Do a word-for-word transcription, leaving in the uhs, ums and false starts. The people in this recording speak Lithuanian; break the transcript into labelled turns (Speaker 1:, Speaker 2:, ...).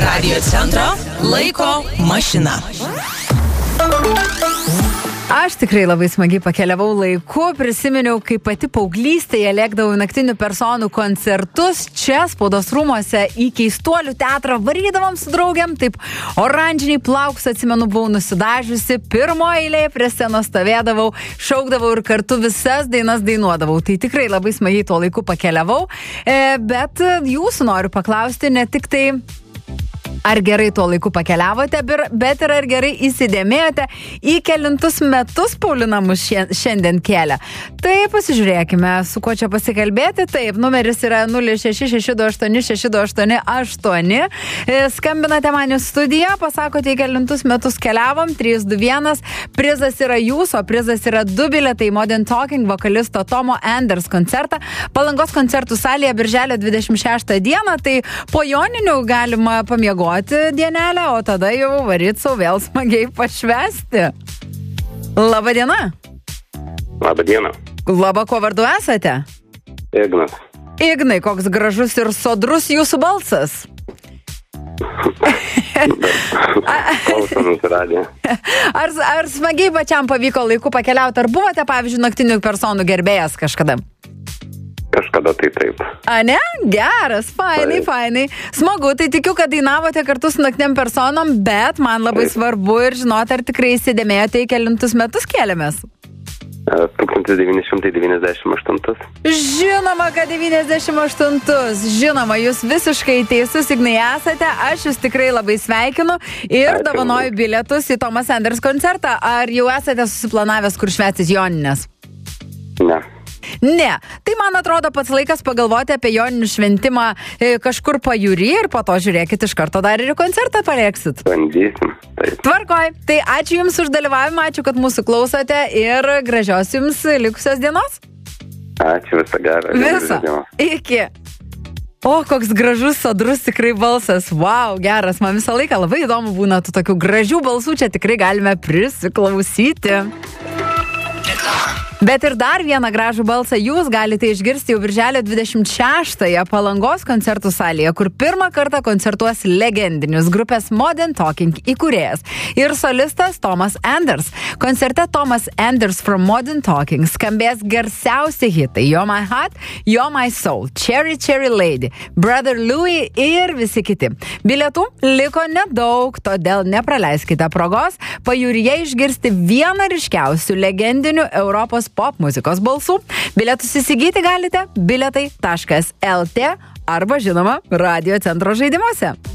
Speaker 1: Radio centro laiko mašina.
Speaker 2: Aš tikrai labai smagiai pakeliavau laiku, prisiminiau, kaip pati paauglystėje lėkdavau naktinių personų koncertus, čia spaudos rūmuose į Keistuolių teatrą varydavom su draugiam, taip oranžiniai plaukus, atsimenu, buvau nusidažiusi, pirmo eilėje prie scenos stovėdavau, šaukdavau ir kartu visas dainas dainuodavau. Tai tikrai labai smagiai tuo laiku pakeliavau, e, bet jūsų noriu paklausti ne tik tai, ar gerai tuo laiku pakeliavote, bet ir ar gerai įsidėmėjote, į kelintus metus Paulina mus šiandien kelia. Tai pasižiūrėkime, su kuo čia pasikalbėti. Taip, numeris yra nulis šeši šeši du aštuoni šeši du aštuoni aštuoni. Skambinate man į studiją, pasakote, į kelintus metus keliavom, trys du vienas. Prizas yra jūsų, o prizas yra du bilietai Modern Talking vokalisto Tomo Enders koncertą Palangos koncertų salėje birželio dvidešimt šeštą dieną. Tai po joninių galima pamiegoti dienelę, o tada jau varyt sau vėl smagiai pašvesti. Labą dieną.
Speaker 3: Labą dieną.
Speaker 2: Labą, kuo vardu esate?
Speaker 3: Ignas.
Speaker 2: Ignai, koks gražus ir sodrus jūsų balsas.
Speaker 3: Klausomus radiją.
Speaker 2: Ar, ar smagiai pačiam pavyko laiku pakeliauti? Ar buvote, pavyzdžiui, naktinių personų gerbėjas kažkada?
Speaker 3: Kažkada tai taip.
Speaker 2: A, ne? Geras, fainai, taip. fainai. Smagu, tai tikiu, kad dainavote kartu su naktiniam personom, bet man labai taip. svarbu ir žinoti, ar tikrai įsidėmėjote, į kelintus metus kėlėmės.
Speaker 3: tūkstantis devyni šimtai devyniasdešimt aštuntus.
Speaker 2: Žinoma, kad devyniasdešimt aštuntus. Žinoma, jūs visiškai teisus, Ignai, esate. Aš jūs tikrai labai sveikinu ir
Speaker 3: Ačiū.
Speaker 2: dovanoju bilietus į Tomas Enders koncertą. Ar jau esate susiplanavęs, kur švęstis Jonines?
Speaker 3: Ne.
Speaker 2: Ne. Tai man atrodo pats laikas pagalvoti apie joninių šventimą e, kažkur pajūry ir po to žiūrėkit iš karto dar ir į koncertą palėksit.
Speaker 3: Bandysim. Taip.
Speaker 2: Tvarkoj. Tai ačiū Jums už dalyvavimą, ačiū, kad mūsų klausote ir gražios Jums likusios dienos.
Speaker 3: Ačiū, visą gerą.
Speaker 2: Visą. Iki. O, koks gražus, sodrus tikrai balsas. Vau, geras. Man visą laiką labai įdomu būna tų tokių gražių balsų, čia tikrai galime prisiklausyti. Bet ir dar vieną gražų balsą jūs galite išgirsti jau birželio dvidešimt šeštąją Palangos koncertų salėje, kur pirmą kartą koncertuos legendinis grupės Modern Talking įkūrėjas ir solistas Tomas Enders. Koncerte Tomas Enders from Modern Talking skambės garsiausi hitai You're My Heart, You're My Soul, Cherry Cherry Lady, Brother Louie ir visi kiti. Bilietų liko nedaug, todėl nepraleiskite progos pajūryje išgirsti vieną ryškiausių legendinių Europos pop muzikos balsų. Bilietus įsigyti galite bilietai taškas el tė arba, žinoma, Radio centro žaidimuose.